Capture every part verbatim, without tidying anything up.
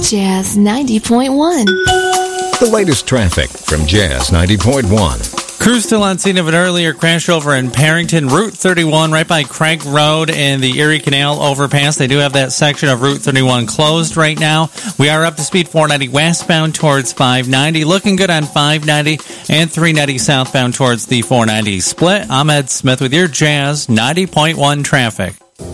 Jazz ninety point one. The latest traffic from Jazz ninety point one. Crews still on scene of an earlier crash over in Parrington, Route thirty-one, right by Craig Road and the Erie Canal overpass. They do have that section of Route thirty-one closed right now. We are up to speed four ninety westbound towards five ninety. Looking good on five ninety and three ninety southbound towards the four ninety split. I'm Ed Smith with your Jazz ninety point one traffic.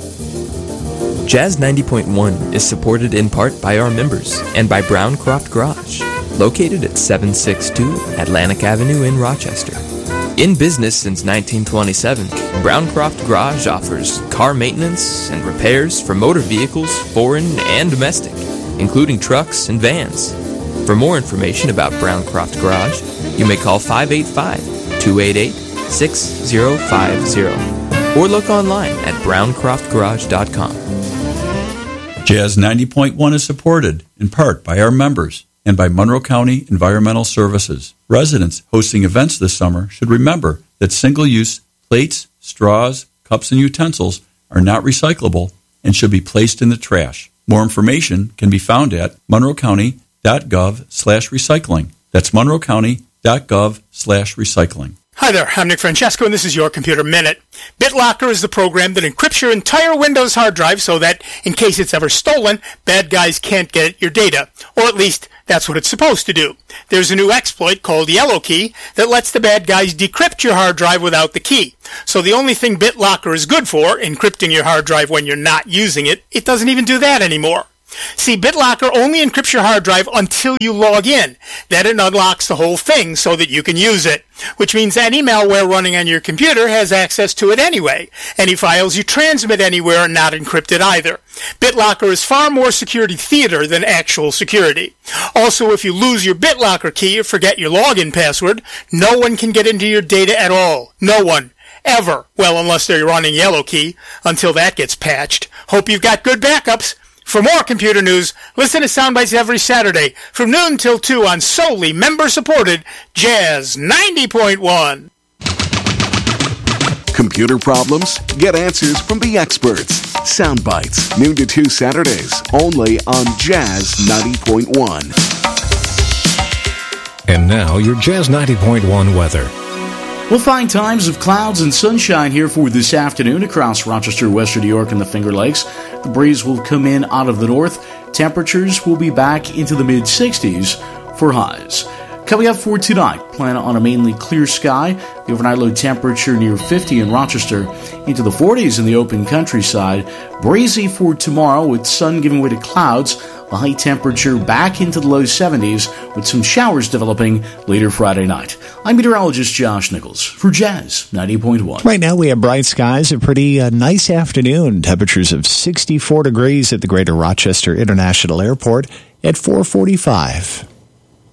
Jazz ninety point one is supported in part by our members and by Browncroft Garage, located at seven sixty-two Atlantic Avenue in Rochester. In business since nineteen twenty-seven, Browncroft Garage offers car maintenance and repairs for motor vehicles, foreign and domestic, including trucks and vans. For more information about Browncroft Garage, you may call five eight five, two eight eight, six zero five zero or look online at browncroft garage dot com. Jazz ninety point one is supported in part by our members and by Monroe County Environmental Services. Residents hosting events this summer should remember that single-use plates, straws, cups, and utensils are not recyclable and should be placed in the trash. More information can be found at monroecounty.gov slash recycling. That's monroecounty.gov slash recycling. Hi there, I'm Nick Francesco, and this is your Computer Minute. BitLocker is the program that encrypts your entire Windows hard drive so that, in case it's ever stolen, bad guys can't get at your data. Or at least, that's what it's supposed to do. There's a new exploit called Yellow Key that lets the bad guys decrypt your hard drive without the key. So the only thing BitLocker is good for, encrypting your hard drive when you're not using it, it doesn't even do that anymore. See, BitLocker only encrypts your hard drive until you log in. Then it unlocks the whole thing so that you can use it, which means any malware running on your computer has access to it anyway. Any files you transmit anywhere are not encrypted either. BitLocker is far more security theater than actual security. Also, if you lose your BitLocker key or forget your login password, no one can get into your data at all. No one. Ever. Well, unless they're running Yellow Key, until that gets patched. Hope you've got good backups. For more computer news, listen to Soundbites every Saturday from noon till two on solely member-supported Jazz ninety point one. Computer problems? Get answers from the experts. Soundbites, noon to two Saturdays, only on Jazz ninety point one. And now, your Jazz ninety point one weather. We'll find times of clouds and sunshine here for this afternoon across Rochester, Western New York, and the Finger Lakes. The breeze will come in out of the north. Temperatures will be back into the mid sixties for highs. Coming up for tonight, plan on a mainly clear sky. The overnight low temperature near fifty in Rochester, into the forties in the open countryside. Breezy for tomorrow with sun giving way to clouds. The high temperature back into the low seventies with some showers developing later Friday night. I'm meteorologist Josh Nichols for Jazz ninety point one. Right now we have bright skies, a pretty uh, nice afternoon. Temperatures of sixty-four degrees at the Greater Rochester International Airport at four forty-five.